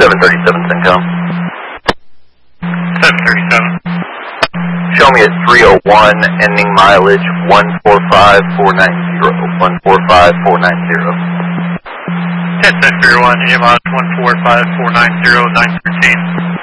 737 Syncom. 737. Show me at 301, ending mileage 145490. 145490. Yes, 301, ending mileage 145490, 913.